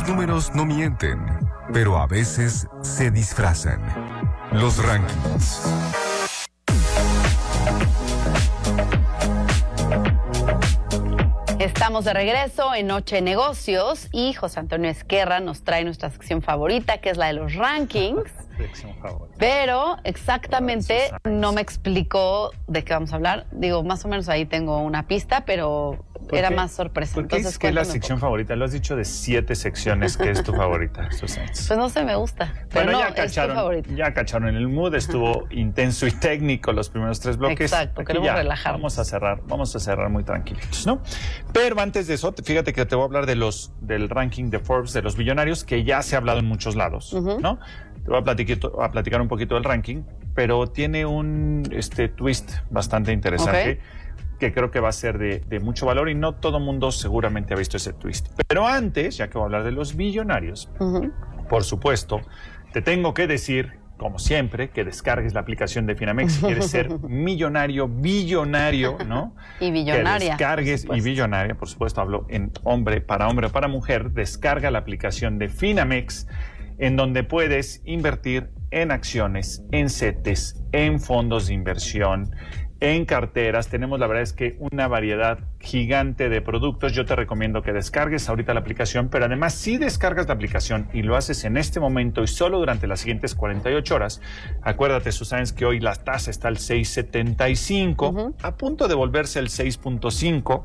números no mienten, pero a veces se disfrazan. Los rankings. Estamos de regreso en Noche de Negocios y José Antonio Ezquerra nos trae nuestra sección favorita, que es la de los rankings. Pero exactamente no me explicó de qué vamos a hablar. Digo, más o menos ahí tengo una pista, pero era más sorpresa. ¿Por qué Entonces, es que es la sección favorita? Lo has dicho de 7 secciones que es tu favorita, Susana. Pues no sé, me gusta. Pero Bueno, no, es tu favorita. ya cacharon en el mood, estuvo intenso y técnico los primeros 3 bloques. Exacto, Aquí queremos ya relajarnos. Vamos a cerrar muy tranquilitos, ¿no? Pero antes de eso, fíjate que te voy a hablar del ranking de Forbes de los billonarios, que ya se ha hablado en muchos lados, ¿no? Te voy a platicar un poquito del ranking, pero tiene un twist bastante interesante, que creo que va a ser de mucho valor y no todo mundo seguramente ha visto ese twist. Pero antes, ya que voy a hablar de los billonarios, por supuesto, te tengo que decir, como siempre, que descargues la aplicación de Finamex si quieres ser millonario, billonario, ¿no? Y billonaria. Que descargues, y billonaria, por supuesto, hablo en hombre o para mujer. Descarga la aplicación de Finamex, en donde puedes invertir en acciones, en CETES, en fondos de inversión, en carteras. Tenemos, la verdad es que una variedad gigante de productos. Yo te recomiendo que descargues ahorita la aplicación, pero además si descargas la aplicación y lo haces en este momento y solo durante las siguientes 48 horas, acuérdate, Susana, que hoy la tasa está al 6.75, a punto de volverse el 6.5,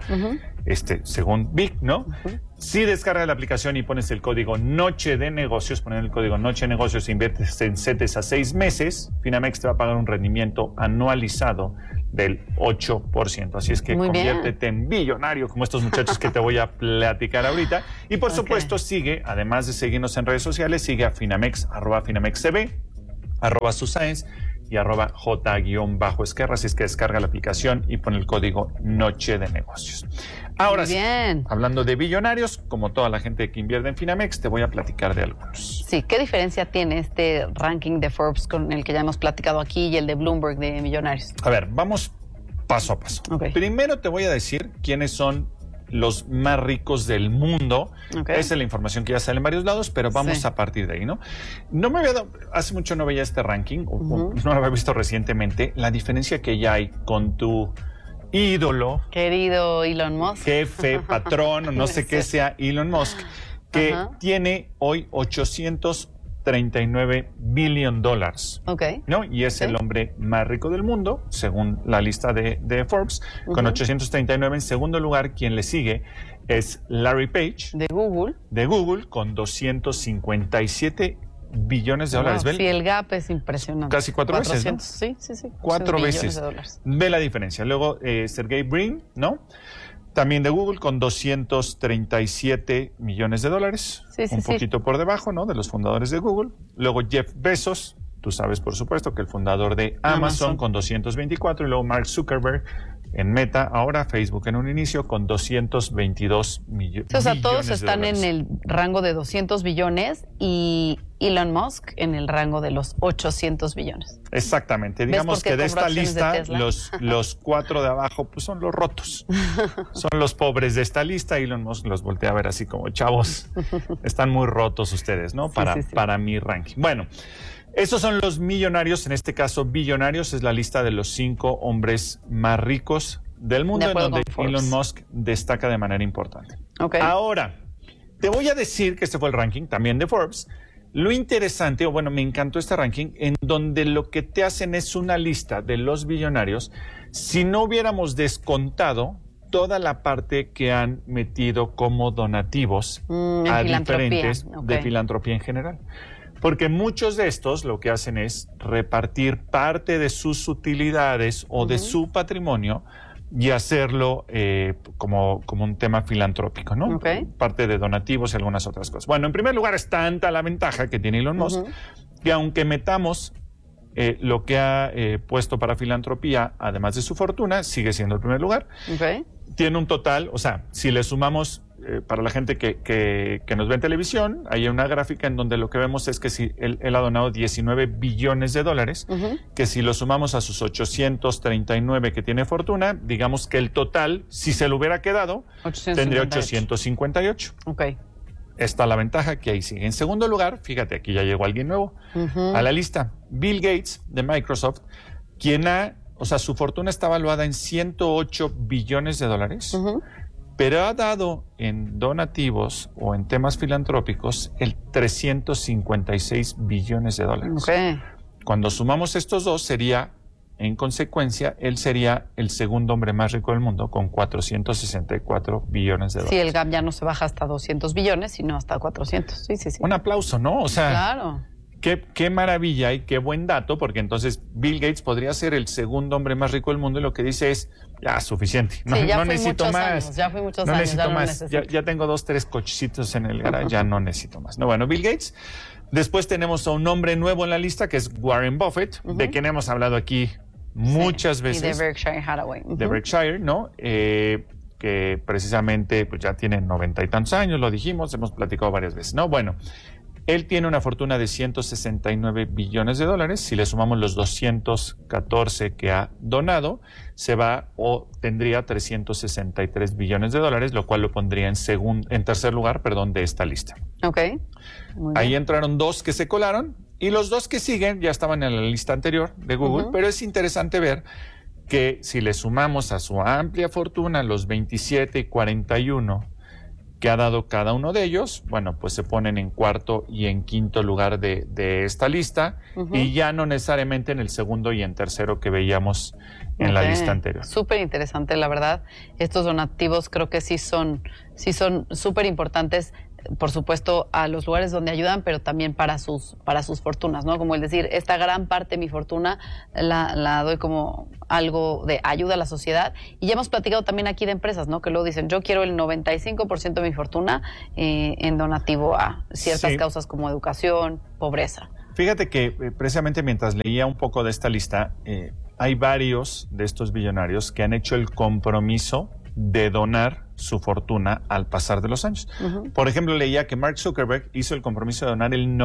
según Vic, ¿no? Si descargas la aplicación y pones el código Noche de Negocios, pones el código Noche de Negocios e inviertes en CETES a 6 meses, Finamex te va a pagar un rendimiento anualizado del 8%. Así es que conviértete en billonario como estos muchachos que te voy a platicar ahorita. Y por supuesto sigue, además de seguirnos en redes sociales, sigue a Finamex, @FinamexCB, @Susaens y @J_Ezquerra. Así es que descarga la aplicación y pon el código Noche de Negocios. Ahora sí, hablando de billonarios, como toda la gente que invierte en Finamex, te voy a platicar de algunos. Sí, ¿qué diferencia tiene este ranking de Forbes con el que ya hemos platicado aquí y el de Bloomberg de millonarios? A ver, vamos paso a paso. Primero te voy a decir quiénes son los más ricos del mundo. Esa es la información que ya sale en varios lados, pero vamos a partir de ahí, ¿no? No me había dado, hace mucho no veía este ranking, o no lo había visto recientemente, la diferencia que ya hay con tu ídolo, querido Elon Musk, jefe, patrón, no sé qué sea Elon Musk, que tiene hoy 839 billion dólares, ¿no? Y es el hombre más rico del mundo, según la lista de Forbes, con 839. En segundo lugar, quien le sigue es Larry Page, de Google, con 257 billones de dólares. Sí, el gap es impresionante. Casi 4 veces, ¿no? Sí. 4 veces. Ve la diferencia. Luego, Sergey Brin, ¿no? También de Google, con 237 millones de dólares. Un poquito por debajo, ¿no? De los fundadores de Google. Luego Jeff Bezos, tú sabes, por supuesto, que el fundador de Amazon, con 224. Y luego Mark Zuckerberg, en Meta, ahora Facebook en un inicio, con 222 millones. O sea, todos están en el rango de 200 billones y Elon Musk en el rango de los 800 billones. Exactamente. Digamos que de esta lista, los 4 de abajo pues son los rotos. Son los pobres de esta lista. Elon Musk los voltea a ver así como, chavos, están muy rotos ustedes, ¿no? Para mi ranking. Bueno, esos son los millonarios, en este caso billonarios, es la lista de los 5 hombres más ricos del mundo, en donde Elon Musk destaca de manera importante. Ahora, te voy a decir que este fue el ranking también de Forbes. Lo interesante, me encantó este ranking, en donde lo que te hacen es una lista de los billonarios, si no hubiéramos descontado toda la parte que han metido como donativos a diferentes de filantropía en general. Porque muchos de estos lo que hacen es repartir parte de sus utilidades o de su patrimonio y hacerlo como un tema filantrópico, ¿no? Parte de donativos y algunas otras cosas. Bueno, en primer lugar es tanta la ventaja que tiene Elon Musk que aunque metamos lo que ha puesto para filantropía, además de su fortuna, sigue siendo el primer lugar. Tiene un total, o sea, si le sumamos, para la gente que nos ve en televisión, hay una gráfica en donde lo que vemos es que si él ha donado 19 billones de dólares, que si lo sumamos a sus 839 que tiene fortuna, digamos que el total, si se lo hubiera quedado, tendría 858. está la ventaja que ahí sigue. En segundo lugar, fíjate, aquí ya llegó alguien nuevo a la lista. Bill Gates de Microsoft, quien su fortuna está valuada en 108 billones de dólares, pero ha dado en donativos o en temas filantrópicos el 356 billones de dólares. Okay. Cuando sumamos estos dos, en consecuencia, él sería el segundo hombre más rico del mundo con 464 billones de dólares. Sí, el gap ya no se baja hasta 200 billones, sino hasta 400. Sí. Un aplauso, ¿no? O sea, claro. Qué maravilla y qué buen dato, porque entonces Bill Gates podría ser el segundo hombre más rico del mundo y lo que dice es, ya, suficiente. No, sí, no necesito más. Años, ya fui muchos años. Necesito más. Ya tengo 2, 3 cochecitos en el garage, ya no necesito más. No, bueno, Bill Gates. Después tenemos a un hombre nuevo en la lista que es Warren Buffett, de quien hemos hablado aquí muchas veces. Y de Berkshire Hathaway. De Berkshire, ¿no? Que precisamente pues ya tiene 90 y tantos años, lo dijimos, hemos platicado varias veces, ¿no? Bueno, él tiene una fortuna de 169 billones de dólares. Si le sumamos los 214 que ha donado, tendría 363 billones de dólares, lo cual lo pondría en tercer lugar, de esta lista. Ok. Ahí entraron 2 que se colaron y los 2 que siguen ya estaban en la lista anterior de Google, pero es interesante ver que si le sumamos a su amplia fortuna los 27 y 41 que ha dado cada uno de ellos, bueno, pues se ponen en cuarto y en quinto lugar de esta lista y ya no necesariamente en el segundo y en tercero que veíamos en la lista anterior. Súper interesante, la verdad. Estos donativos creo que sí son súper importantes, por supuesto, a los lugares donde ayudan, pero también para sus fortunas, ¿no? Como el decir, esta gran parte de mi fortuna la doy como algo de ayuda a la sociedad. Y ya hemos platicado también aquí de empresas, ¿no? Que luego dicen, yo quiero el 95% de mi fortuna en donativo a ciertas causas como educación, pobreza. Fíjate que precisamente mientras leía un poco de esta lista, hay varios de estos billonarios que han hecho el compromiso de donar su fortuna al pasar de los años. Por ejemplo, leía que Mark Zuckerberg hizo el compromiso de donar el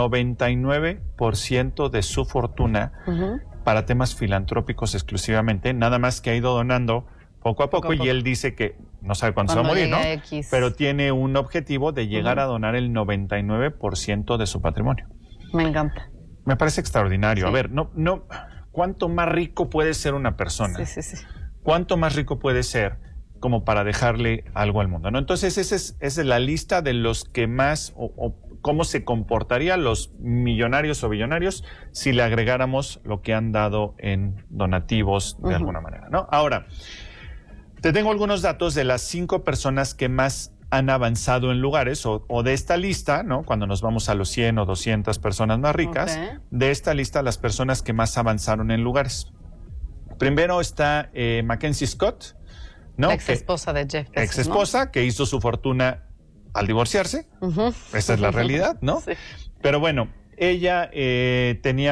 99% de su fortuna para temas filantrópicos exclusivamente, nada más que ha ido donando poco a poco. Y él dice que no sabe cuándo se va a morir, ¿no? Pero tiene un objetivo de llegar a donar el 99% de su patrimonio. Me encanta. Me parece extraordinario. A ver, no, ¿cuánto más rico puede ser una persona? Sí. ¿Cuánto más rico puede ser como para dejarle algo al mundo, ¿no? Entonces, esa es la lista de los que más, o cómo se comportarían los millonarios o billonarios si le agregáramos lo que han dado en donativos de alguna manera, ¿no? Ahora, te tengo algunos datos de las 5 personas que más han avanzado en lugares, o de esta lista, ¿no? Cuando nos vamos a los 100 o 200 personas más ricas, de esta lista, las personas que más avanzaron en lugares. Primero está Mackenzie Scott, ¿no? La ex esposa de Jeff Bezos, ex esposa, ¿no? Que hizo su fortuna al divorciarse. Esa es la realidad, ¿no? Sí. Pero bueno, ella tiene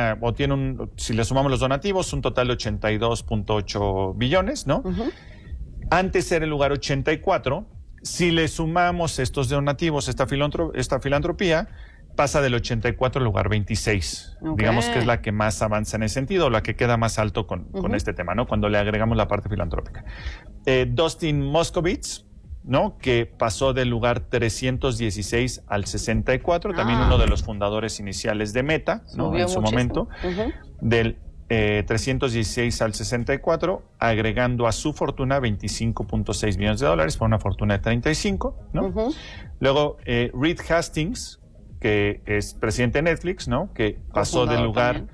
si le sumamos los donativos, un total de 82.8 billones, ¿no? Antes era el lugar 84. Si le sumamos estos donativos, esta filantropía, pasa del 84 al lugar 26. Digamos que es la que más avanza en ese sentido, la que queda más alto con este tema, ¿no? Cuando le agregamos la parte filantrópica. Dustin Moskovitz, ¿no? Que pasó del lugar 316 al 64, también uno de los fundadores iniciales de Meta, ¿no? En su momento, del 316 al 64, agregando a su fortuna 25.6 millones de dólares por una fortuna de 35, ¿no? Luego, Reed Hastings, que es presidente de Netflix, ¿no? Que pasó del lugar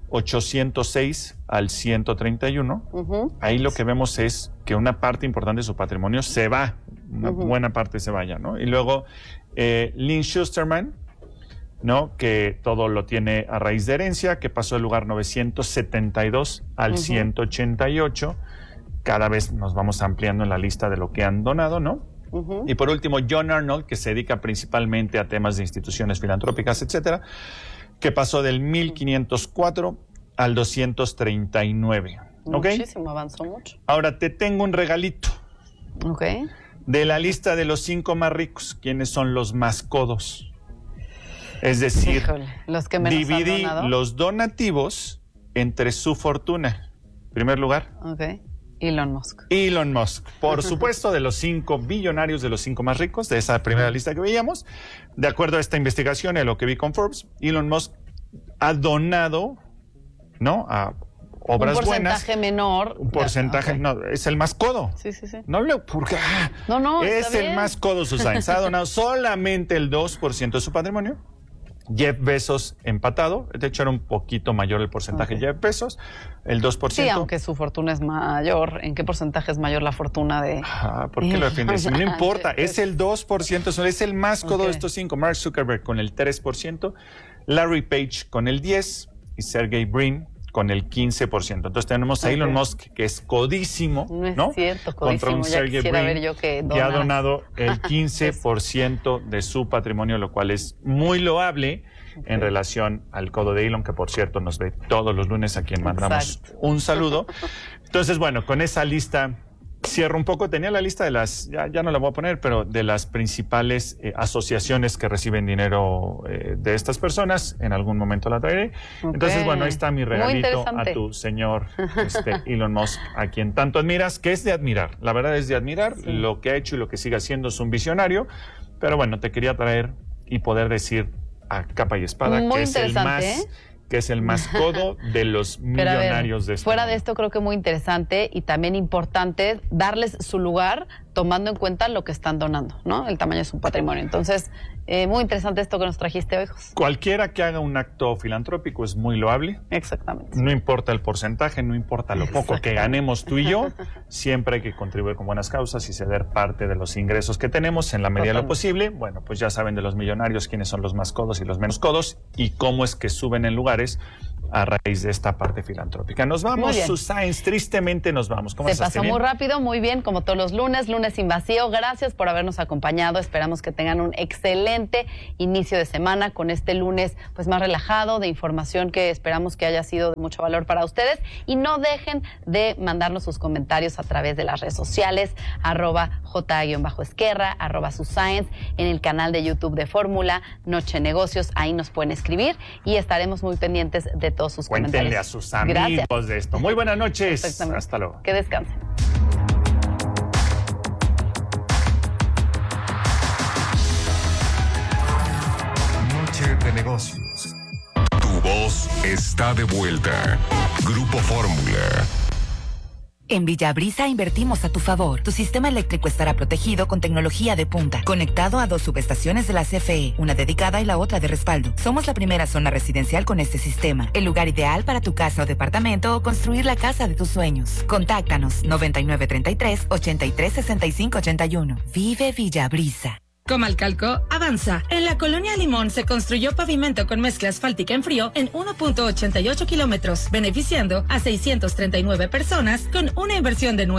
806 al 131. Ahí lo que vemos es que una parte importante de su patrimonio se va, una buena parte se vaya, ¿no? Y luego Lynn Schusterman, ¿no? Que todo lo tiene a raíz de herencia, que pasó del lugar 972 al 188. Cada vez nos vamos ampliando en la lista de lo que han donado, ¿no? Y por último, John Arnold, que se dedica principalmente a temas de instituciones filantrópicas, etcétera, que pasó del 1504 al 239. Muchísimo, avanzó mucho. Ahora te tengo un regalito. De la lista de los 5 más ricos, ¿quiénes son los más codos? Es decir, los que menos dividí los donativos entre su fortuna. En primer lugar, Elon Musk. Elon Musk, por supuesto, de los 5 billonarios, de los 5 más ricos, de esa primera lista que veíamos. De acuerdo a esta investigación y a lo que vi con Forbes, Elon Musk ha donado, ¿no?, a obras buenas. Un porcentaje menor. Un porcentaje, okay. No, es el más codo. Sí. No, porque no, es el más codo, Susana. Ha donado solamente el 2% de su patrimonio. Jeff Bezos empatado, de hecho era un poquito mayor el porcentaje de Jeff Bezos, el 2%. Sí, aunque su fortuna es mayor. ¿En qué porcentaje es mayor la fortuna de...? ¿Por qué lo defiendes? No importa, es el 2%, es el más codo de estos 5. Mark Zuckerberg con el 3%, Larry Page con el 10% y Sergey Brin con el 15%. Entonces tenemos a Elon Musk, que es codísimo, ¿no? Es cierto, codísimo. Contra un Sergey Brin, que ha donado el 15% de su patrimonio, lo cual es muy loable en relación al codo de Elon, que por cierto nos ve todos los lunes, a quien mandamos un saludo. Entonces, bueno, con esa lista cierro un poco. Tenía la lista de las, ya no la voy a poner, pero de las principales asociaciones que reciben dinero de estas personas. En algún momento la traeré. Entonces, bueno, ahí está mi regalito a tu señor Elon Musk, a quien tanto admiras, que es de admirar. La verdad es de admirar. Sí. Lo que ha hecho y lo que sigue haciendo es un visionario. Pero bueno, te quería traer y poder decir a capa y espada que es el más codo de los millonarios de este fuera mundo. De esto, creo que muy interesante y también importante darles su lugar tomando en cuenta lo que están donando, ¿no? El tamaño de su patrimonio. Entonces, muy interesante esto que nos trajiste hoy, José. Cualquiera que haga un acto filantrópico es muy loable. Exactamente. No importa el porcentaje, no importa lo poco que ganemos tú y yo, siempre hay que contribuir con buenas causas y ceder parte de los ingresos que tenemos en la medida de lo posible. Bueno, pues ya saben de los millonarios quiénes son los más codos y los menos codos y cómo es que suben en lugares a raíz de esta parte filantrópica. Nos vamos, Susana, tristemente nos vamos. ¿Cómo estás? Se pasó muy rápido, muy bien, como todos los lunes sin vacío. Gracias por habernos acompañado. Esperamos que tengan un excelente inicio de semana con este lunes pues más relajado, de información que esperamos que haya sido de mucho valor para ustedes. Y no dejen de mandarnos sus comentarios a través de las redes sociales, @J_Esquerra, @Suscience, en el canal de YouTube de Fórmula, Noche Negocios. Ahí nos pueden escribir y estaremos muy pendientes de todos sus comentarios. Cuéntenle a sus amigos de esto. Muy buenas noches. Hasta luego. Que descansen. Noche de negocios. Tu voz está de vuelta. Grupo Fórmula. En Villabrisa invertimos a tu favor. Tu sistema eléctrico estará protegido con tecnología de punta, conectado a 2 subestaciones de la CFE, una dedicada y la otra de respaldo. Somos la primera zona residencial con este sistema, el lugar ideal para tu casa o departamento o construir la casa de tus sueños. Contáctanos 9933-836581. Vive Villabrisa. Comalcalco avanza. En la colonia Limón se construyó pavimento con mezcla asfáltica en frío en 1.88 kilómetros, beneficiando a 639 personas con una inversión de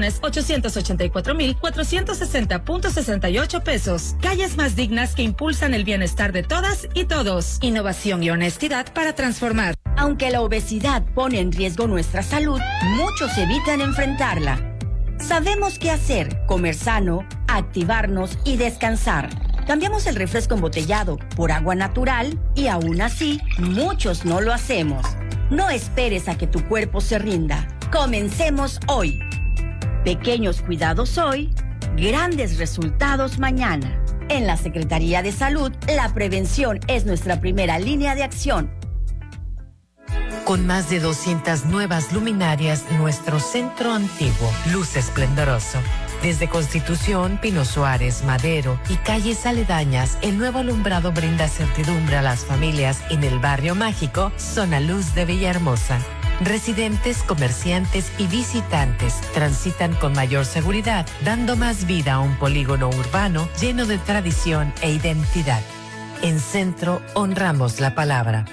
9.884.460.68 pesos. Calles más dignas que impulsan el bienestar de todas y todos. Innovación y honestidad para transformar. Aunque la obesidad pone en riesgo nuestra salud, muchos evitan enfrentarla. Sabemos qué hacer: comer sano, activarnos y descansar. Cambiamos el refresco embotellado por agua natural y aún así, muchos no lo hacemos. No esperes a que tu cuerpo se rinda. Comencemos hoy. Pequeños cuidados hoy, grandes resultados mañana. En la Secretaría de Salud, la prevención es nuestra primera línea de acción. Con más de 200 nuevas luminarias, nuestro centro antiguo luce esplendoroso. Desde Constitución, Pino Suárez, Madero y calles aledañas, el nuevo alumbrado brinda certidumbre a las familias en el barrio mágico Zona Luz de Villahermosa. Residentes, comerciantes y visitantes transitan con mayor seguridad, dando más vida a un polígono urbano lleno de tradición e identidad. En Centro honramos la palabra.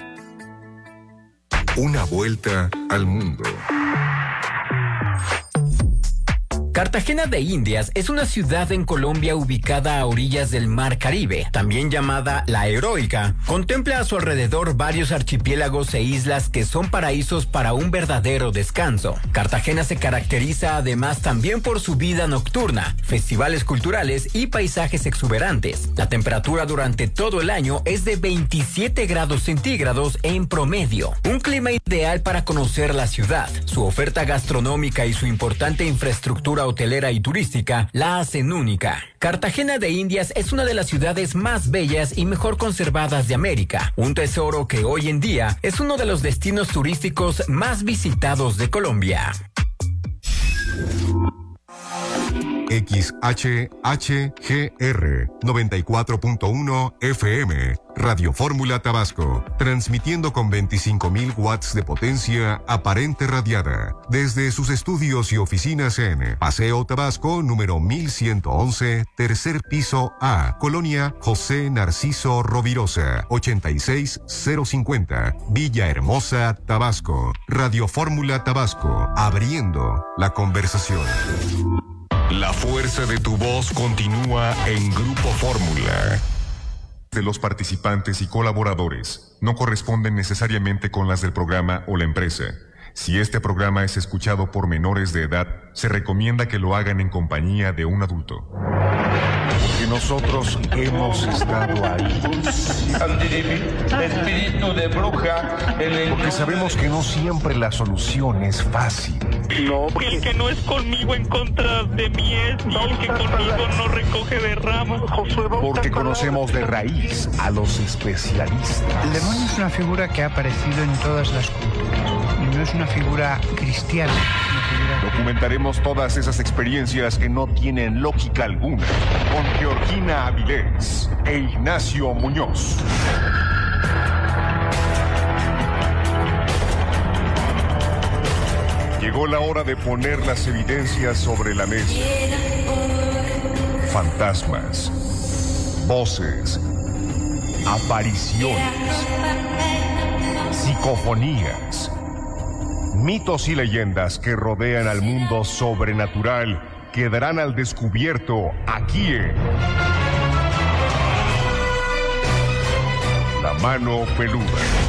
Una vuelta al mundo. Cartagena de Indias es una ciudad en Colombia ubicada a orillas del Mar Caribe, también llamada La Heroica. Contempla a su alrededor varios archipiélagos e islas que son paraísos para un verdadero descanso. Cartagena se caracteriza además también por su vida nocturna, festivales culturales y paisajes exuberantes. La temperatura durante todo el año es de 27 grados centígrados en promedio. Un clima ideal para conocer la ciudad. Su oferta gastronómica y su importante infraestructura hotelera y turística la hacen única. Cartagena de Indias es una de las ciudades más bellas y mejor conservadas de América, un tesoro que hoy en día es uno de los destinos turísticos más visitados de Colombia. XHHGR 94.1 FM, Radio Fórmula Tabasco, transmitiendo con 25.000 watts de potencia aparente radiada, desde sus estudios y oficinas en Paseo Tabasco, número 1111, tercer piso A, Colonia José Narciso Rovirosa, 86050, Villahermosa, Tabasco. Radio Fórmula Tabasco, abriendo la conversación. La fuerza de tu voz continúa en Grupo Fórmula. De los participantes y colaboradores no corresponden necesariamente con las del programa o la empresa. Si este programa es escuchado por menores de edad, se recomienda que lo hagan en compañía de un adulto. Porque nosotros hemos estado ahí. Espíritu de bruja. Porque sabemos que no siempre la solución es fácil. No, el que no es conmigo en contra de mí es, y el que conmigo no recoge de ramas. Porque conocemos de raíz a los especialistas. El demonio es una figura que ha aparecido en todas las culturas. Y no es una figura cristiana. Documentaremos todas esas experiencias que no tienen lógica alguna con Georgina Avilés e Ignacio Muñoz. Llegó la hora de poner las evidencias sobre la mesa. Fantasmas, voces, apariciones, psicofonías, mitos y leyendas que rodean al mundo sobrenatural quedarán al descubierto aquí en La Mano Peluda.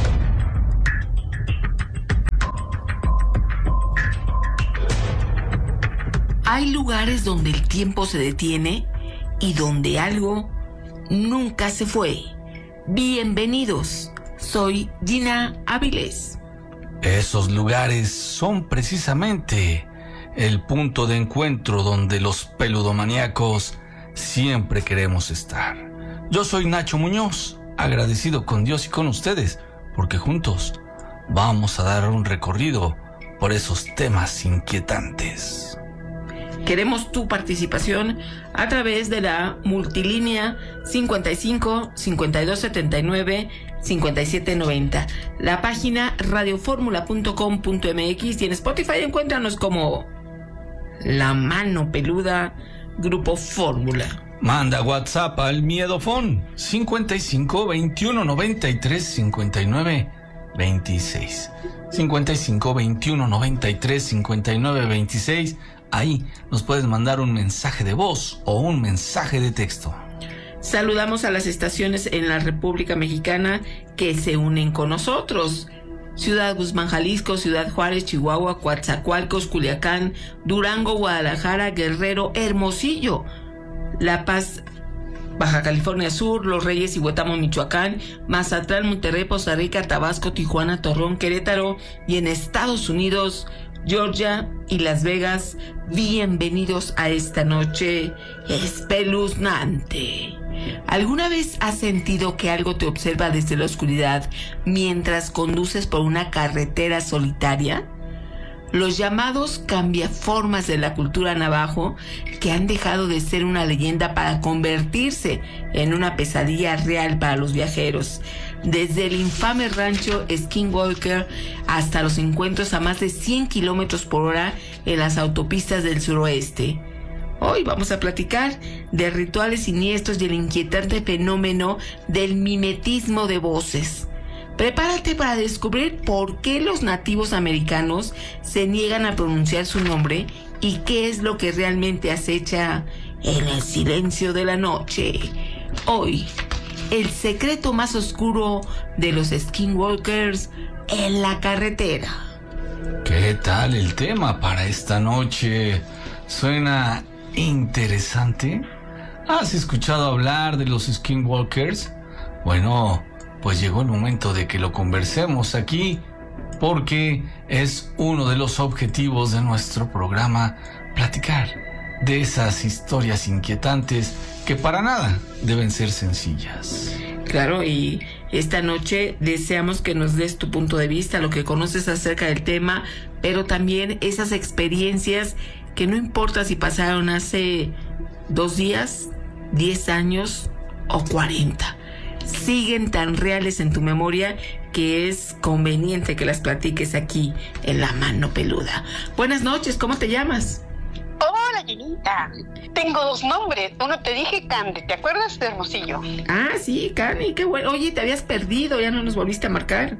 Hay lugares donde el tiempo se detiene y donde algo nunca se fue. Bienvenidos, soy Gina Avilés. Esos lugares son precisamente el punto de encuentro donde los peludomaníacos siempre queremos estar. Yo soy Nacho Muñoz, agradecido con Dios y con ustedes, porque juntos vamos a dar un recorrido por esos temas inquietantes. Queremos tu participación a través de la multilínea 55 52 79 57 90, la página radioformula.com.mx y en Spotify encuéntranos como La Mano Peluda, Grupo Fórmula. Manda WhatsApp al Miedofón 55 21 93 59 26. 55 21 93 59 26. Ahí nos puedes mandar un mensaje de voz o un mensaje de texto. Saludamos a las estaciones en la República Mexicana que se unen con nosotros. Ciudad Guzmán, Jalisco, Ciudad Juárez, Chihuahua, Coatzacoalcos, Culiacán, Durango, Guadalajara, Guerrero, Hermosillo, La Paz, Baja California Sur, Los Reyes y Huetamo, Michoacán, Mazatlán, Monterrey, Poza Rica, Tabasco, Tijuana, Torreón, Querétaro y en Estados Unidos, Georgia y Las Vegas. Bienvenidos a esta noche espeluznante. ¿Alguna vez has sentido que algo te observa desde la oscuridad mientras conduces por una carretera solitaria? Los llamados cambiaformas de la cultura navajo, que han dejado de ser una leyenda para convertirse en una pesadilla real para los viajeros. Desde el infame rancho Skinwalker hasta los encuentros a más de 100 kilómetros por hora en las autopistas del suroeste. Hoy vamos a platicar de rituales siniestros y el inquietante fenómeno del mimetismo de voces. Prepárate para descubrir por qué los nativos americanos se niegan a pronunciar su nombre y qué es lo que realmente acecha en el silencio de la noche. Hoy, el secreto más oscuro de los skinwalkers en la carretera. ¿Qué tal el tema para esta noche? ¿Suena interesante? ¿Has escuchado hablar de los skinwalkers? Bueno, pues llegó el momento de que lo conversemos aquí, porque es uno de los objetivos de nuestro programa, platicar de esas historias inquietantes que para nada deben ser sencillas. Claro, y esta noche deseamos que nos des tu punto de vista, lo que conoces acerca del tema, pero también esas experiencias que no importa si pasaron hace 2 días, 10 años o 40. Siguen tan reales en tu memoria que es conveniente que las platiques aquí en La Mano Peluda. Buenas noches, ¿cómo te llamas? Hola, Jenita. Tengo 2 nombres. Uno te dije Candy, ¿te acuerdas de Hermosillo? Ah, sí, Candy, qué bueno. Oye, te habías perdido, ya no nos volviste a marcar.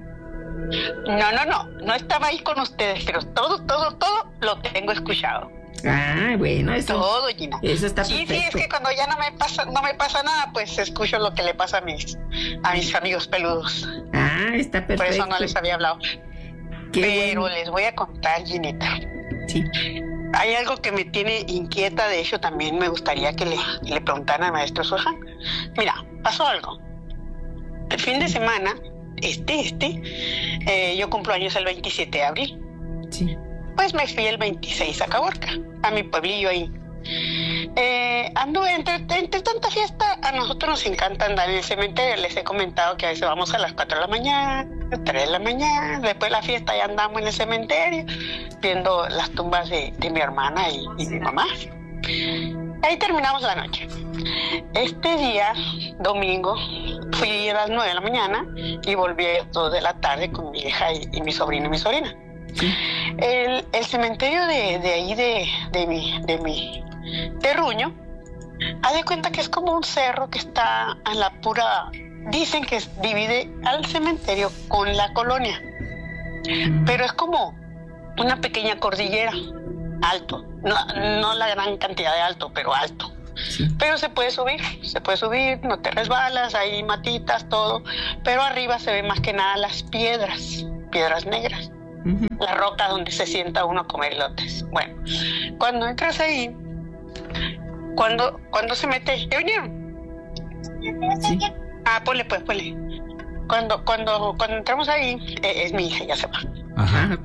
No estaba ahí con ustedes, pero todo lo tengo escuchado. Ah, bueno, eso. Todo, Gina. Eso está perfecto. Sí, es que cuando ya no me pasa nada, pues escucho lo que le pasa a mis amigos peludos. Ah, está perfecto. Por eso no les había hablado. Pero bueno. les voy a contar, Ginita. Sí. Hay algo que me tiene inquieta, de hecho también me gustaría que le preguntaran al maestro Sohan. Mira, pasó algo. El fin de semana, yo cumplo años el 27 de abril. Sí. Pues me fui el 26 a Caborca, a mi pueblillo ahí. Anduve entre tanta fiesta, a nosotros nos encanta andar en el cementerio. Les he comentado que a veces vamos a las 4 de la mañana, 3 de la mañana, después de la fiesta ya andamos en el cementerio, viendo las tumbas de mi hermana y mi mamá. Ahí terminamos la noche. Este día, domingo, fui a las 9 de la mañana y volví a las 2 de la tarde con mi hija y mi sobrino y mi sobrina. Sí. El cementerio de ahí de mi terruño, haz de cuenta que es como un cerro que está en la pura, dicen que divide al cementerio con la colonia, pero es como una pequeña cordillera, alto, no la gran cantidad de alto, pero alto. Sí. Pero se puede subir, no te resbalas, hay matitas, todo, pero arriba se ve más que nada las piedras negras. Uh-huh. La roca donde se sienta uno a comer elotes. Bueno, cuando entras ahí, cuando se mete, ¿ya vinieron? Sí. Ah, ponle. Cuando entramos ahí, es mi hija, ya se va. Ajá, ok.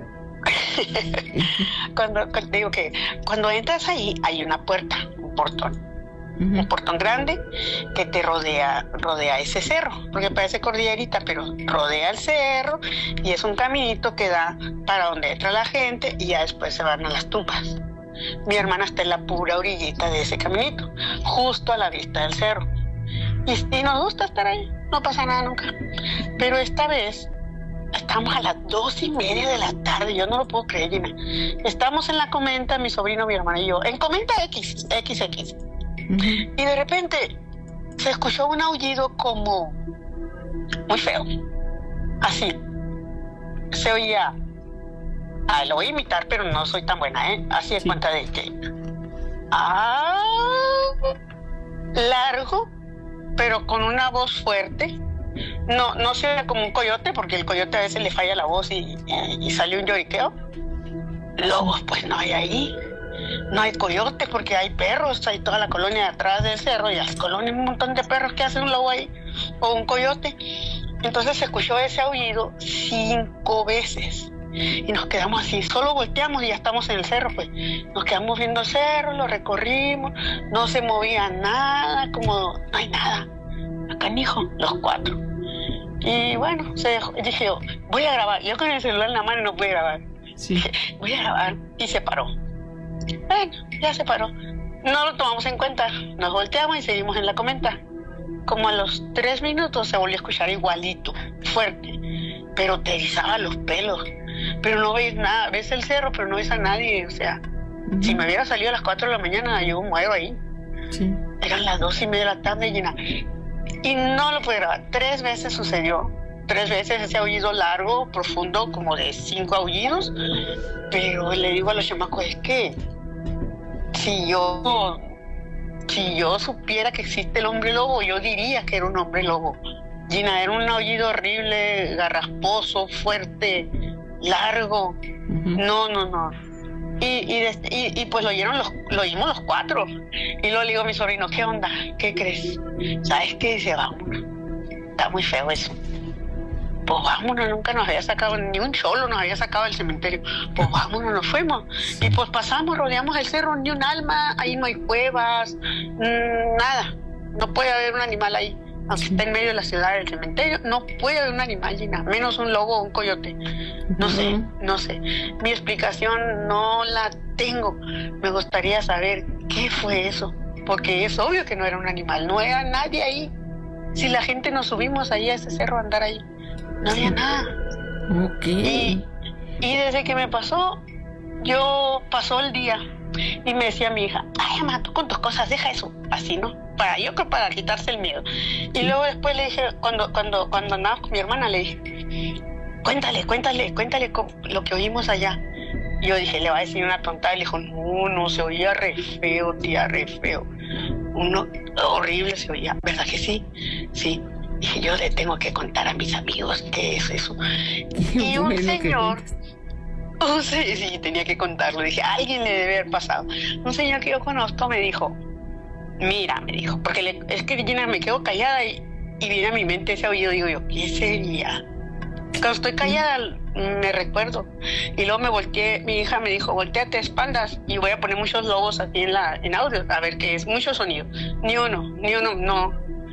Cuando digo que cuando entras ahí hay una puerta, un portón. Uh-huh. Un portón grande que te rodea ese cerro, porque parece cordillerita, pero rodea el cerro y es un caminito que da para donde entra la gente y ya después se van a las tumbas. Mi hermana está en la pura orillita de ese caminito, justo a la vista del cerro. Y nos gusta estar ahí, no pasa nada nunca. Pero esta vez estamos a las 2:30 de la tarde, yo no lo puedo creer, Gina. Estamos en la comenta, mi sobrino, mi hermana y yo, en comenta XX. Y de repente se escuchó un aullido como muy feo, así se oía. Lo voy a imitar, pero no soy tan buena, así es. Sí. Cuenta de que largo, pero con una voz fuerte. No se oía como un coyote, porque el coyote a veces le falla la voz y sale un lloriqueo. Lobos pues no hay ahí. No hay coyotes porque hay perros, hay toda la colonia atrás del cerro y las colonias, un montón de perros que hacen un lobo ahí o un coyote. Entonces se escuchó ese aullido 5 veces y nos quedamos así, solo volteamos y ya estamos en el cerro, pues nos quedamos viendo el cerro, lo recorrimos, no se movía nada, como no hay nada, acá mijo, los 4. Y bueno, se dejó, dije yo, voy a grabar, yo con el celular en la mano no pude grabar. Sí. Dije, voy a grabar y se paró. Bueno, ya se paró. No lo tomamos en cuenta. Nos volteamos y seguimos en la comenta. Como a los 3 minutos se volvió a escuchar igualito, fuerte, pero te erizaba los pelos. Pero no ves nada, ves el cerro, pero no ves a nadie. O sea, si me hubiera salido a las 4 de la mañana, yo muero ahí. Sí. Eran las 2:30 de la tarde, Gina. Y no lo pude grabar. 3 veces sucedió 3 veces ese aullido largo, profundo, como de 5 aullidos, pero le digo a los chamacos, es que si yo supiera que existe el hombre lobo, yo diría que era un hombre lobo. Gina, era un aullido horrible, garrasposo, fuerte, largo. No. Y pues lo oímos los 4. Y luego le digo a mi sobrino, ¿qué onda? ¿Qué crees? ¿Sabes qué? Dice, vámonos. Está muy feo eso. Pues vámonos, nunca nos había sacado, ni un cholo nos había sacado del cementerio. Pues vámonos, nos fuimos. Y pues pasamos, rodeamos el cerro, ni un alma, ahí no hay cuevas, nada. No puede haber un animal ahí. Aunque está en medio de la ciudad del cementerio, no puede haber un animal, Gina, menos un lobo o un coyote. No sé. Mi explicación no la tengo. Me gustaría saber qué fue eso, porque es obvio que no era un animal, no era nadie ahí. Si la gente nos subimos ahí a ese cerro a andar ahí, no había nada. Y desde que me pasó, pasó el día y me decía mi hija, ay, mamá, tú con tus cosas, deja eso, así, ¿no? Yo creo para quitarse el miedo. Y luego después le dije, cuando andaba con mi hermana, le dije, cuéntale lo que oímos allá. Y yo dije, le va a decir una tontada. Y le dijo, no, se oía re feo, tía, re feo. Horrible se oía, ¿verdad que sí? Sí. Dije, yo le tengo que contar a mis amigos qué es eso. Y un señor... sí, tenía que contarlo. Dije, a alguien le debe haber pasado. Un señor que yo conozco me dijo, mira, porque es que Gina, me quedo callada y viene a mi mente ese oído. Digo yo, ¿qué sería? Cuando estoy callada me recuerdo. Y luego me volteé, mi hija me dijo, volteate espaldas y voy a poner muchos lobos aquí en audio, a ver qué es, mucho sonido. Ni uno, no.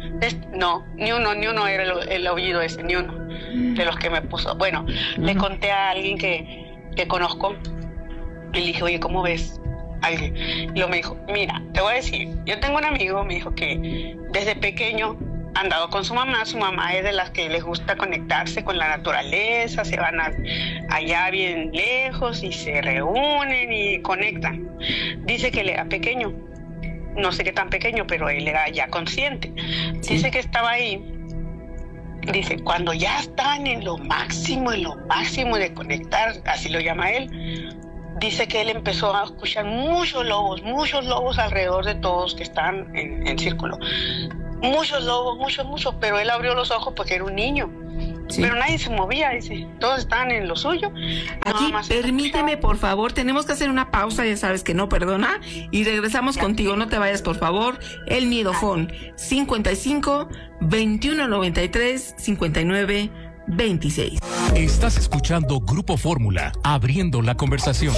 Ni uno era el aullido ese, ni uno de los que me puso. Bueno, le conté a alguien que conozco y le dije, oye, ¿cómo ves? Alguien. Y luego me dijo, mira, te voy a decir, yo tengo un amigo, me dijo que desde pequeño ha andado con su mamá es de las que les gusta conectarse con la naturaleza, se van allá bien lejos y se reúnen y conectan. Dice que él era pequeño, no sé qué tan pequeño, pero él era ya consciente. Sí. Dice que estaba ahí. Dice, cuando ya están en lo máximo de conectar, así lo llama él, dice que él empezó a escuchar muchos lobos alrededor de todos que están en círculo. Muchos lobos, muchos, pero él abrió los ojos porque era un niño. Sí. Pero nadie se movía, dice, todos estaban en lo suyo. Aquí, permíteme, por favor, tenemos que hacer una pausa, ya sabes que no perdona, y regresamos contigo, no te vayas, por favor. El Miedofón, 55 21 93 59 26. Estás escuchando Grupo Fórmula, abriendo la conversación.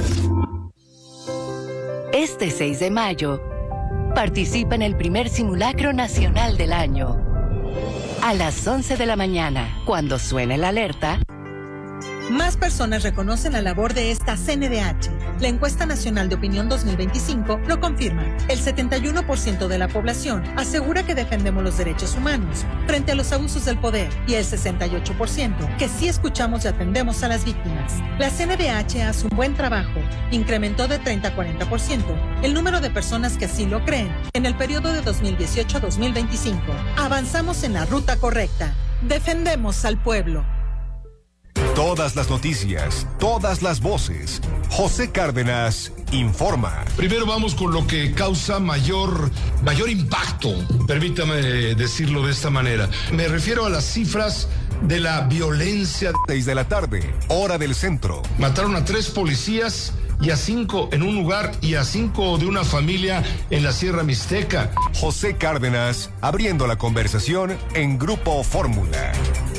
Este 6 de mayo, participa en el primer simulacro nacional del año. A las 11 de la mañana, cuando suene la alerta... Más personas reconocen la labor de esta CNDH. La encuesta nacional de opinión 2025 lo confirma. El 71% de la población asegura que defendemos los derechos humanos frente a los abusos del poder y el 68% que sí escuchamos y atendemos a las víctimas. La CNDH hace un buen trabajo. Incrementó de 30 a 40% el número de personas que así lo creen en el periodo de 2018 a 2025. Avanzamos en la ruta correcta. Defendemos al pueblo. Todas las noticias, todas las voces. José Cárdenas informa. Primero vamos con lo que causa mayor impacto, permítame decirlo de esta manera. Me refiero a las cifras de la violencia. 6 de la tarde, hora del centro. Mataron a 3 policías y a 5 en un lugar y a 5 de una familia en la Sierra Mixteca. José Cárdenas, abriendo la conversación en Grupo Fórmula.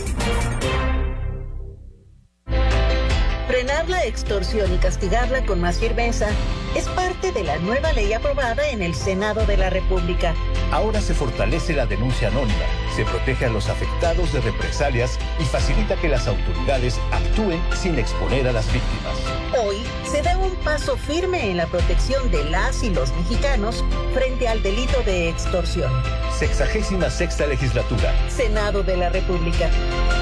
Frenar la extorsión y castigarla con más firmeza es parte de la nueva ley aprobada en el Senado de la República. Ahora se fortalece la denuncia anónima, se protege a los afectados de represalias y facilita que las autoridades actúen sin exponer a las víctimas. Hoy se da un paso firme en la protección de las y los mexicanos frente al delito de extorsión. 66ª legislatura. Senado de la República.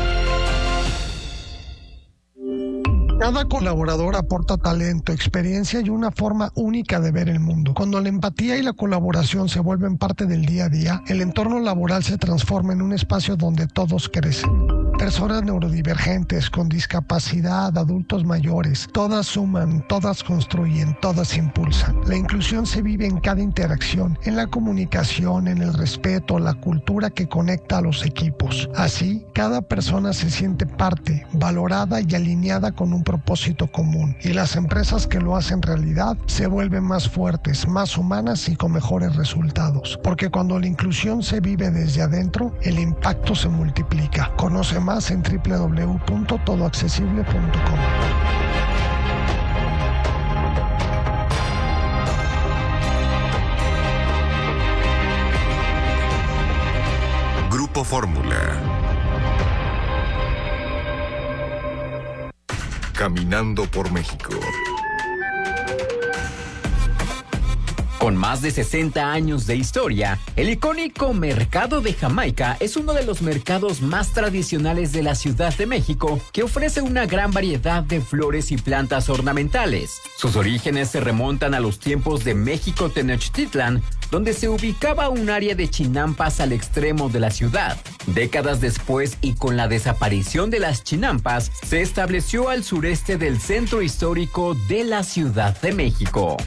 Cada colaborador aporta talento, experiencia y una forma única de ver el mundo. Cuando la empatía y la colaboración se vuelven parte del día a día, el entorno laboral se transforma en un espacio donde todos crecen. Personas neurodivergentes, con discapacidad, adultos mayores, todas suman, todas construyen, todas impulsan. La inclusión se vive en cada interacción, en la comunicación, en el respeto, la cultura que conecta a los equipos. Así, cada persona se siente parte, valorada y alineada con un propósito común. Y las empresas que lo hacen realidad se vuelven más fuertes, más humanas y con mejores resultados. Porque cuando la inclusión se vive desde adentro, el impacto se multiplica. Conoce más en www.todoaccesible.com. Grupo Fórmula. Caminando por México. Con más de 60 años de historia, el icónico Mercado de Jamaica es uno de los mercados más tradicionales de la Ciudad de México, que ofrece una gran variedad de flores y plantas ornamentales. Sus orígenes se remontan a los tiempos de México Tenochtitlan, donde se ubicaba un área de chinampas al extremo de la ciudad. Décadas después, y con la desaparición de las chinampas, se estableció al sureste del centro histórico de la Ciudad de México.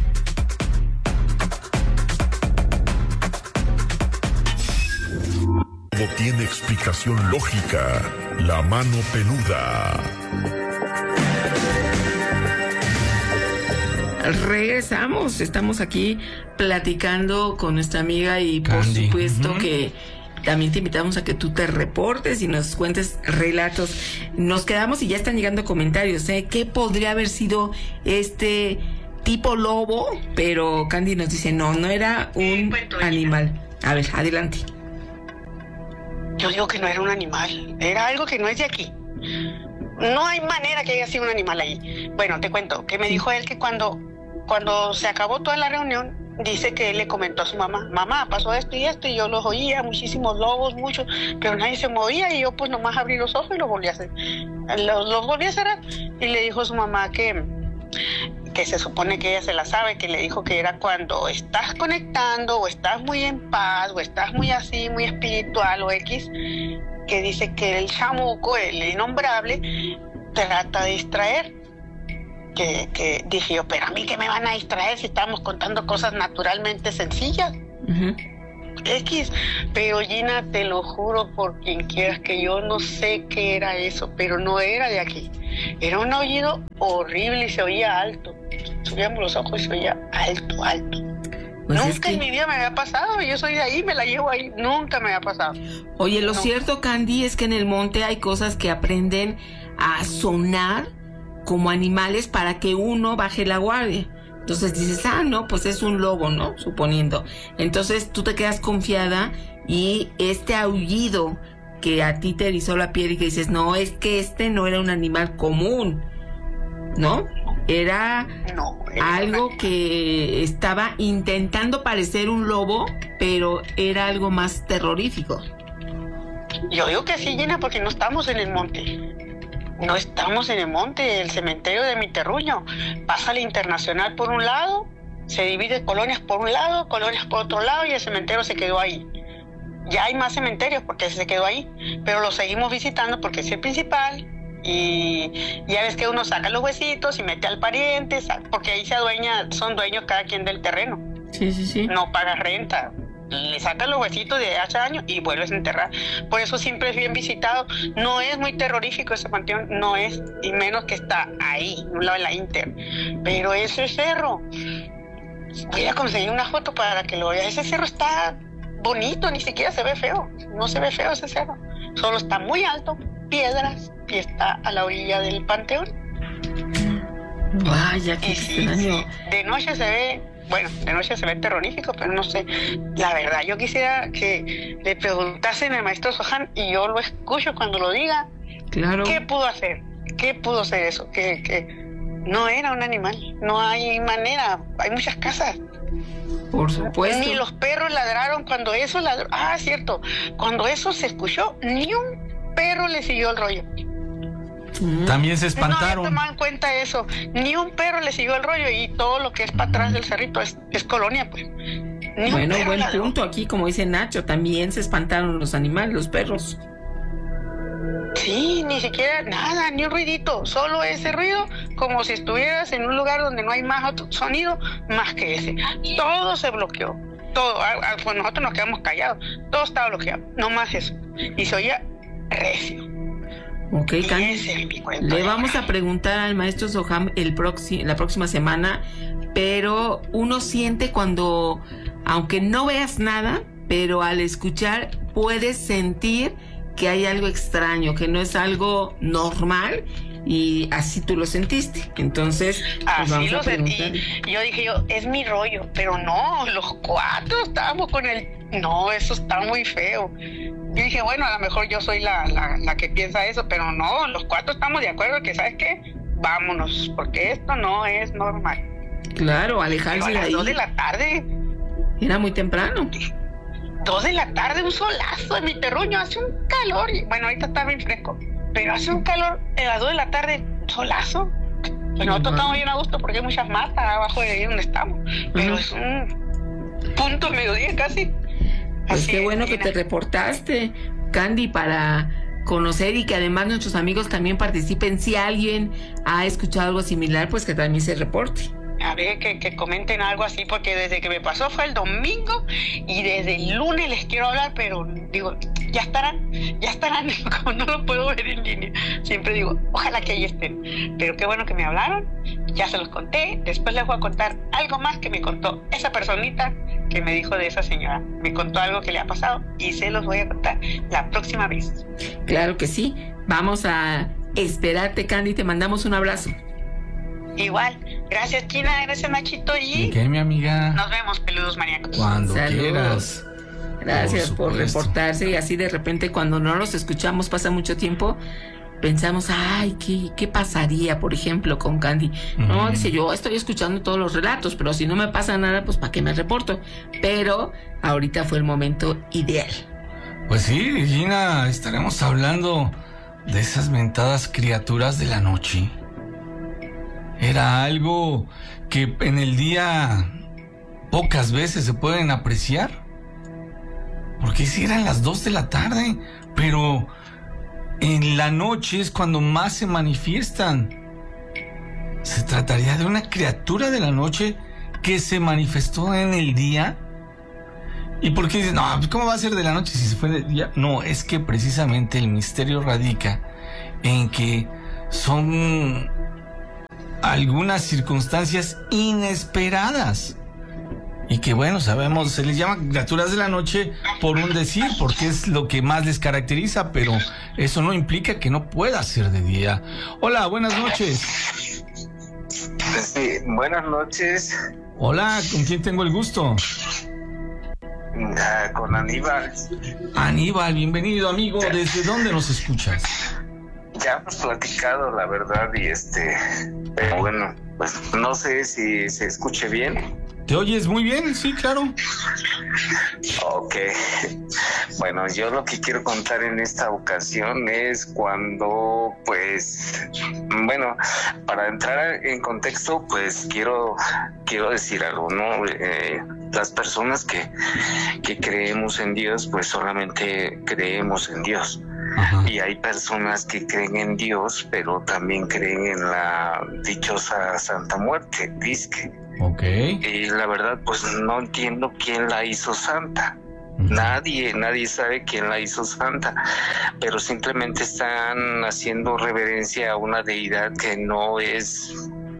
Todo tiene explicación lógica. La mano peluda. Regresamos, estamos aquí platicando con nuestra amiga y por Candy. supuesto que también te invitamos a que tú te reportes y nos cuentes relatos. Nos quedamos y ya están llegando comentarios, ¿Qué podría haber sido este tipo lobo? Pero Candy nos dice, no era un animal. A ver, adelante. Yo digo que no era un animal, era algo que no es de aquí. No hay manera que haya sido un animal ahí. Bueno, te cuento que me dijo él que cuando se acabó toda la reunión, dice que él le comentó a su mamá, pasó esto, y yo los oía, muchísimos lobos, muchos, pero nadie se movía, y yo pues nomás abrí los ojos y los volví a hacer. Los volví a cerrar, y le dijo a su mamá que se supone que ella se la sabe, que le dijo que era cuando estás conectando, o estás muy en paz, o estás muy así, muy espiritual, o X, que dice que el chamuco, el innombrable, trata de distraer. Que dije yo, pero a mí que me van a distraer si estamos contando cosas naturalmente sencillas. X, pero Gina, te lo juro por quien quieras que yo no sé qué era eso, pero no era de aquí. Era un aullido horrible y se oía alto. Subíamos los ojos y se oía alto. Pues nunca en mi vida me había pasado, yo soy de ahí, me la llevo ahí, nunca me había pasado. Oye, lo cierto, Candy, es que en el monte hay cosas que aprenden a sonar como animales para que uno baje la guardia. Entonces dices, no, pues es un lobo, ¿no? Suponiendo. Entonces tú te quedas confiada y este aullido que a ti te erizó la piel y que dices, no, es que este no era un animal común, ¿no? Era algo que estaba intentando parecer un lobo, pero era algo más terrorífico. Yo digo que sí, Gina, porque no estamos en el monte. No estamos en el monte, el cementerio de Miterruño. Pasa la Internacional por un lado, se divide colonias por un lado, colonias por otro lado, y el cementerio se quedó ahí. Ya hay más cementerios porque se quedó ahí, pero lo seguimos visitando porque es el principal. Y ya ves que uno saca los huesitos y mete al pariente, porque ahí son dueños cada quien del terreno. Sí. No paga renta. Le sacas los huesitos de hace años y vuelves a enterrar. Por eso siempre es bien visitado. No es muy terrorífico ese panteón, no es, y menos que está ahí, en un lado de la Inter. Pero ese cerro, voy a conseguir una foto para que lo veas. Ese cerro está bonito, ni siquiera se ve feo. No se ve feo ese cerro. Solo está muy alto, piedras, y está a la orilla del panteón. Vaya, qué extraño. De noche se ve... Bueno, de noche se ve terrorífico, pero no sé. La verdad, yo quisiera que le preguntasen al maestro Sohan, y yo lo escucho cuando lo diga. Claro. ¿Qué pudo hacer? ¿Qué pudo ser eso? Que no era un animal. No hay manera. Hay muchas casas. Por supuesto. Ni los perros ladraron cuando eso ladró. Ah, cierto. Cuando eso se escuchó, ni un perro le siguió el rollo. También se espantaron. No tomaban en cuenta eso. Ni un perro le siguió el rollo, y todo lo que es para atrás del cerrito es colonia, pues. Bueno, buen punto aquí, como dice Nacho, también se espantaron los animales, los perros. Sí, ni siquiera nada, ni un ruidito, solo ese ruido, como si estuvieras en un lugar donde no hay más otro sonido más que ese. Todo se bloqueó, todo, pues nosotros nos quedamos callados, todo estaba bloqueado, no más eso. Y se oía recio. Ok, Candy, le vamos a preguntar al maestro Soham la próxima semana, pero uno siente cuando, aunque no veas nada, pero al escuchar puedes sentir que hay algo extraño, que no es algo normal, y así tú lo sentiste. Entonces, pues así lo sentí. Yo dije, es mi rollo, pero no, los 4 estábamos con no, eso está muy feo. Yo dije, bueno, a lo mejor yo soy la que piensa eso, pero no, los 4 estamos de acuerdo que, ¿sabes qué? Vámonos, porque esto no es normal. Claro, alejarse de ahí. A las 2 de la tarde. Era muy temprano. 2 de la tarde, un solazo en mi terruño, hace un calor. Bueno, ahorita está bien fresco, pero hace un calor a las 2 de la tarde, un solazo. Pues nosotros estamos bien a gusto porque hay muchas matas abajo de ahí donde estamos, pero es un punto mediodía casi. Pues qué bueno que te reportaste, Candy, para conocer y que además nuestros amigos también participen. Si alguien ha escuchado algo similar, pues que también se reporte. A ver, que comenten algo así, porque desde que me pasó fue el domingo y desde el lunes les quiero hablar, pero digo, ya estarán, como no lo puedo ver en línea. Siempre digo, ojalá que ahí estén. Pero qué bueno que me hablaron, ya se los conté. Después les voy a contar algo más que me contó esa personita que me dijo de esa señora. Me contó algo que le ha pasado y se los voy a contar la próxima vez. Claro que sí. Vamos a esperarte, Candy. Te mandamos un abrazo. Igual, gracias China, gracias Nachito y... ¿Qué, mi amiga? Nos vemos, peludos maníacos. Cuando quieras. Gracias por reportarse, y así de repente cuando no los escuchamos pasa mucho tiempo, pensamos, ay, ¿qué pasaría, por ejemplo, con Candy? No, dice, yo estoy escuchando todos los relatos, pero si no me pasa nada, pues ¿para qué me reporto? Pero ahorita fue el momento ideal. Pues sí, Gina, estaremos hablando de esas mentadas criaturas de la noche. Era algo que en el día pocas veces se pueden apreciar. Porque sí eran las 2 de la tarde, pero en la noche es cuando más se manifiestan. ¿Se trataría de una criatura de la noche que se manifestó en el día? ¿Y por qué dices, no, cómo va a ser de la noche si se fue de día? No, es que precisamente el misterio radica en que son algunas circunstancias inesperadas. Y que bueno, sabemos, se les llama criaturas de la noche por un decir, porque es lo que más les caracteriza, pero eso no implica que no pueda ser de día. Hola, buenas noches. Sí, buenas noches. Hola, ¿con quién tengo el gusto? Con Aníbal. Aníbal, bienvenido, amigo. ¿Desde dónde nos escuchas? Ya hemos platicado, la verdad, y pero bueno, pues no sé si se escuche bien. ¿Te oyes muy bien? Sí, claro. Ok. Bueno, yo lo que quiero contar en esta ocasión es cuando, pues, bueno, para entrar en contexto, pues quiero decir algo, ¿no? Las personas que creemos en Dios, pues solamente creemos en Dios. Ajá. Y hay personas que creen en Dios, pero también creen en la dichosa Santa Muerte, dizque. Okay. Y la verdad, pues no entiendo quién la hizo santa. Nadie sabe quién la hizo santa, pero simplemente están haciendo reverencia a una deidad que no es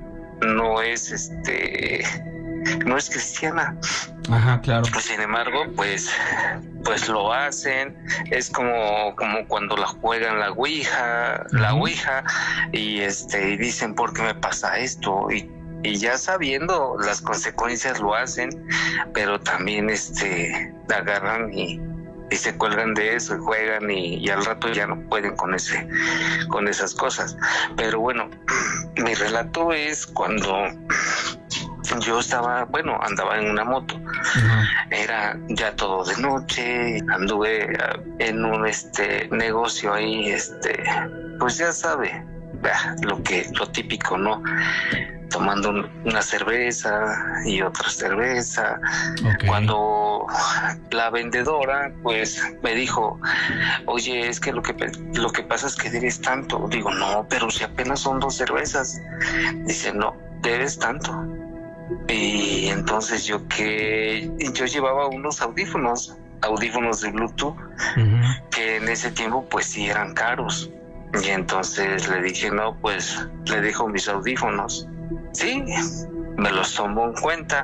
cristiana. Ajá, claro. Pues sin embargo, pues lo hacen. Es como cuando la juegan la ouija, y dicen, ¿por qué me pasa esto? Y ya sabiendo las consecuencias lo hacen, pero también agarran y se cuelgan de eso y juegan y al rato ya no pueden con esas cosas. Pero bueno, mi relato es cuando yo andaba en una moto. Era ya todo de noche, anduve en un negocio ahí, pues ya sabe, lo típico, ¿no? Tomando una cerveza y otra cerveza. Okay. Cuando la vendedora pues me dijo, oye, es que lo que pasa es que debes tanto. Digo, no, pero si apenas son 2 cervezas. Dice, no, debes tanto. Y entonces yo llevaba unos audífonos de Bluetooth, que en ese tiempo pues sí eran caros. Y entonces le dije, no, pues le dejo mis audífonos. Sí, me los tomó en cuenta.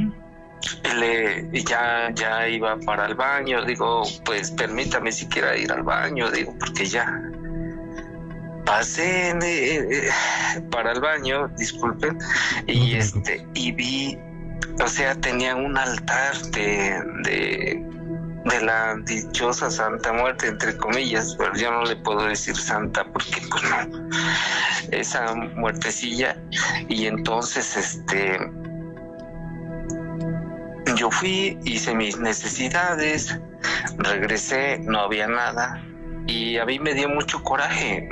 Y ya iba para el baño. Digo, pues permítame siquiera ir al baño, digo, porque ya pasé para el baño, disculpen, y vi, o sea, tenía un altar de la dichosa Santa Muerte, entre comillas, pero yo no le puedo decir santa porque pues no, esa muertecilla. Y entonces yo fui, hice mis necesidades, regresé, no había nada, y a mí me dio mucho coraje,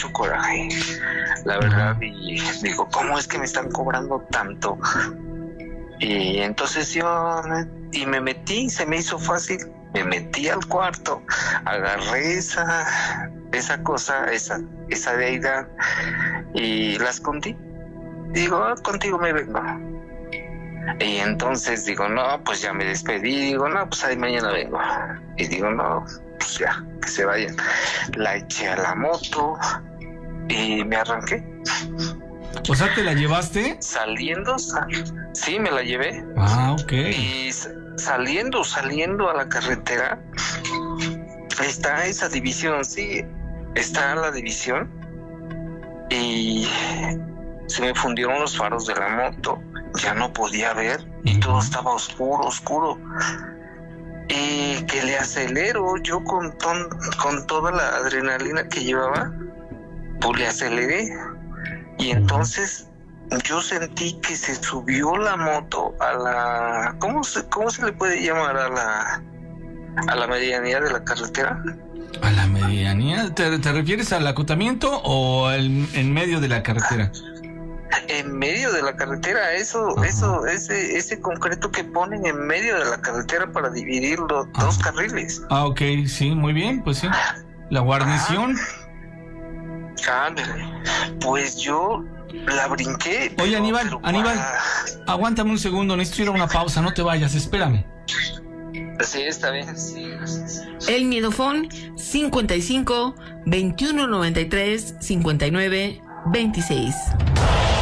la verdad. Y digo, ¿cómo es que me están cobrando tanto? Y entonces me metí, se me hizo fácil, me metí al cuarto, agarré esa cosa, esa deidad, y la escondí. Digo, contigo me vengo. Y entonces digo, no, pues ya me despedí, digo, no, pues ahí mañana vengo. Y digo, no, pues ya, que se vayan. La eché a la moto y me arranqué. O sea, ¿te la llevaste? Saliendo, sí, me la llevé. Ah, ok. Y saliendo a la carretera, está esa división, sí, está la división, y se me fundieron los faros de la moto, ya no podía ver, y todo estaba oscuro, y que le acelero, yo con toda la adrenalina que llevaba, pues le aceleré, y entonces yo sentí que se subió la moto a la, ¿cómo se le puede llamar a la medianía de la carretera? ¿A la medianía? ¿Te refieres al acotamiento o en medio de la carretera? En medio de la carretera, ese concreto que ponen en medio de la carretera para dividir los 2 carriles. Ah, ok, sí, muy bien, pues sí. La guarnición. Ándale. Pues yo la brinqué. Oye, Aníbal, aguántame un segundo, necesito ir a una pausa, no te vayas, espérame. Sí, está bien, sí. El Miedofón 55 21 93 59 26.